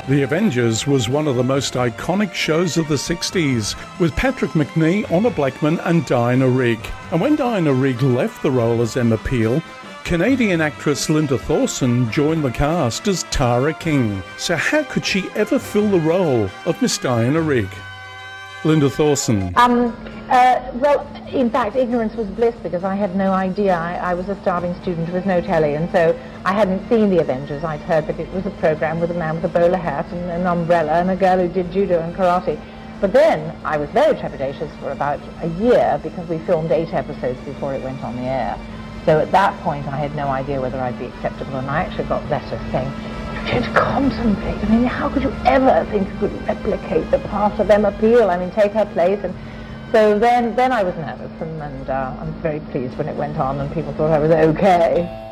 The Avengers was one of the most iconic shows of the 60s, with Patrick Macnee, Honor Blackman and Diana Rigg. And when Diana Rigg left the role as Emma Peel, Canadian actress Linda Thorson joined the cast as Tara King. So how could she ever fill the role of Miss Diana Rigg? Linda Thorson. Well, in fact, ignorance was bliss, because I had no idea. I was a starving student with no telly, and so I hadn't seen The Avengers. I'd heard that it was a program with a man with a bowler hat and an umbrella and a girl who did judo and karate. But then I was very trepidatious for about a year, because we filmed 8 episodes before it went on the air. So at that point I had no idea whether I'd be acceptable, and I actually got letters saying, "You're going to contemplate. I mean, how could you ever think you could replicate the part of Emma Peel? I mean, take her place." And so then I was nervous, and I'm very pleased when it went on and people thought I was okay.